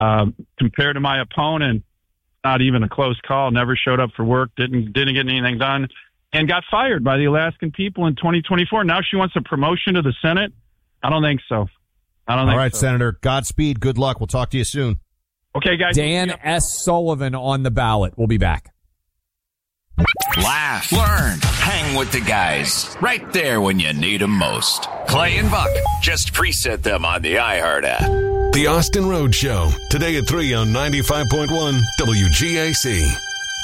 Compared to my opponent, not even a close call, never showed up for work, didn't get anything done, and got fired by the Alaskan people in 2024. Now she wants a promotion to the Senate? I don't think so. All right, Senator. Godspeed. Good luck. We'll talk to you soon. Okay, guys. Dan S. Sullivan on the ballot. We'll be back. Laugh, learn, hang with the guys. Right there when you need them most. Clay and Buck. Just preset them on the iHeart app. The Austin Road Show. Today at 3 on 95.1 WGAC.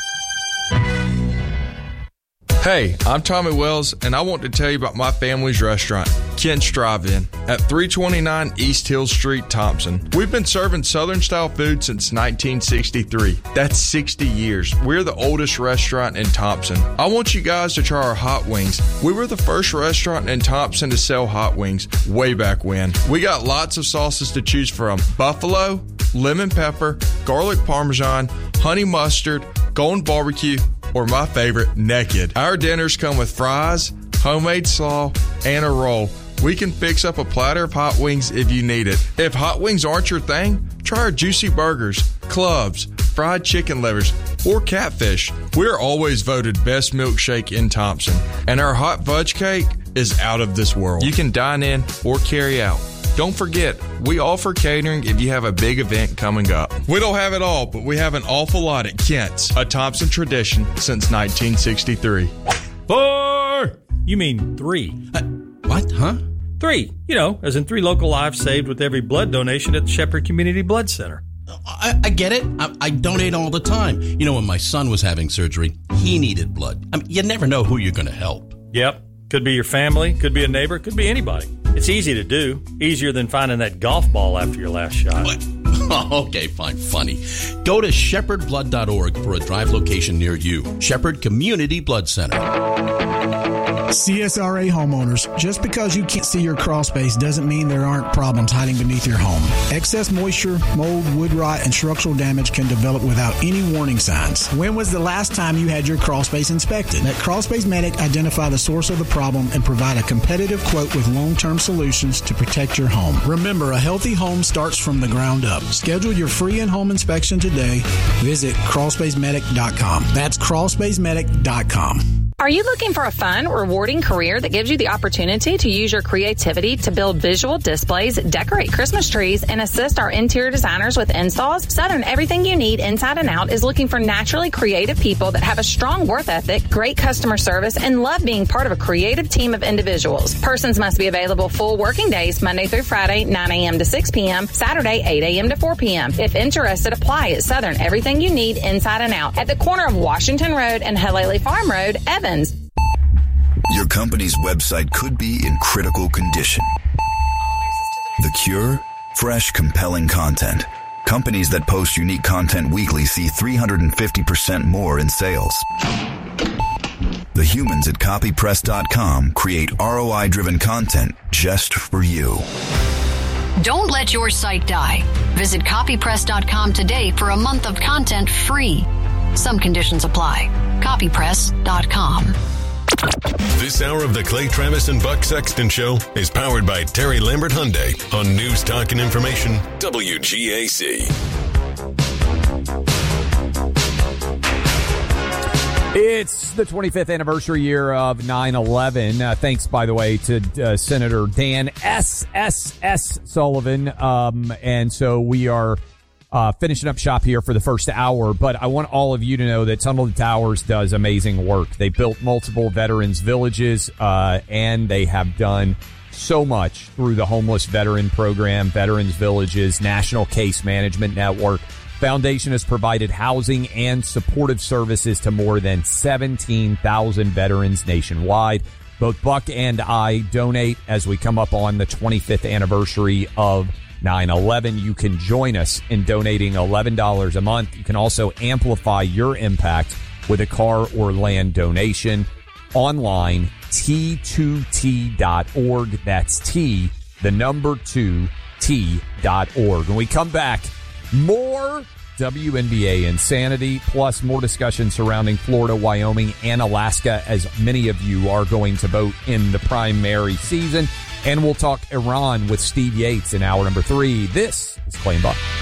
Hey, I'm Tommy Wells, and I want to tell you about my family's restaurant, Kent's Drive-In, at 329 East Hill Street, Thompson. We've been serving Southern-style food since 1963. That's 60 years. We're the oldest restaurant in Thompson. I want you guys to try our hot wings. We were the first restaurant in Thompson to sell hot wings way back when. We got lots of sauces to choose from. Buffalo, lemon pepper, garlic parmesan, honey mustard, golden barbecue, or my favorite, naked. Our dinners come with fries, homemade slaw, and a roll. We can fix up a platter of hot wings if you need it. If hot wings aren't your thing, try our juicy burgers, clubs, fried chicken livers, or catfish. We're always voted best milkshake in Thompson, and our hot fudge cake is out of this world. You can dine in or carry out. Don't forget, we offer catering if you have a big event coming up. We don't have it all, but we have an awful lot at Kent's, a Thompson tradition since 1963. 4! You mean 3. What, huh? 3. You know, as in 3 local lives saved with every blood donation at the Shepherd Community Blood Center. I get it. I donate all the time. You know, when my son was having surgery, he needed blood. I mean, you never know who you're going to help. Yep. Could be your family, could be a neighbor, could be anybody. It's easy to do. Easier than finding that golf ball after your last shot. What? Okay, fine, funny. Go to shepherdblood.org for a drive location near you. Shepherd Community Blood Center. CSRA homeowners, just because you can't see your crawl space doesn't mean there aren't problems hiding beneath your home. Excess moisture, mold, wood rot, and structural damage can develop without any warning signs. When was the last time you had your crawl space inspected? Let Crawl Space Medic identify the source of the problem and provide a competitive quote with long-term solutions to protect your home. Remember, a healthy home starts from the ground up. Schedule your free in-home inspection today. Visit crawlspacemedic.com. That's crawlspacemedic.com. Are you looking for a fun, rewarding career that gives you the opportunity to use your creativity to build visual displays, decorate Christmas trees, and assist our interior designers with installs? Southern Everything You Need Inside and Out is looking for naturally creative people that have a strong work ethic, great customer service, and love being part of a creative team of individuals. Persons must be available full working days, Monday through Friday, 9 a.m. to 6 p.m., Saturday, 8 a.m. to 4 p.m. If interested, apply at Southern Everything You Need Inside and Out at the corner of Washington Road and Halele Farm Road, Evans. Your company's website could be in critical condition. The cure? Fresh, compelling content. Companies that post unique content weekly see 350% more in sales. The humans at copypress.com create ROI-driven content just for you. Don't let your site die. Visit copypress.com today for a month of content free. Some conditions apply. Copypress.com. This hour of the Clay Travis and Buck Sexton Show is powered by Terry Lambert Hyundai on News Talk and Information, WGAC. It's the 25th anniversary year of 9/11. Thanks, by the way, to Senator Dan S. Sullivan. And so we are finishing up shop here for the first hour, but I want all of you to know that Tunnel to Towers does amazing work. They built multiple veterans villages, and they have done so much through the Homeless Veteran Program, Veterans Villages, National Case Management Network. Foundation has provided housing and supportive services to more than 17,000 veterans nationwide. Both Buck and I donate as we come up on the 25th anniversary of 9/11. You can join us in donating $11 a month. You can also amplify your impact with a car or land donation online, t2t.org. That's T, the number 2, T.org. When we come back, more WNBA insanity, plus more discussion surrounding Florida, Wyoming, and Alaska, as many of you are going to vote in the primary season. And we'll talk Iran with Steve Yates in hour number 3. This is Clay and Buck.